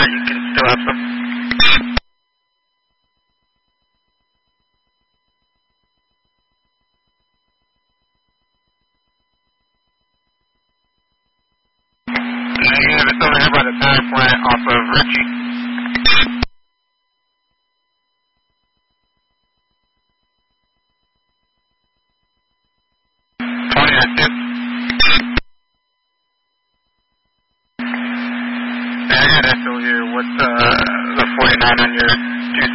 you can still have some. Negative, it's over here by the power plant off of Ritchie. I got Echo here. What's the 49 on your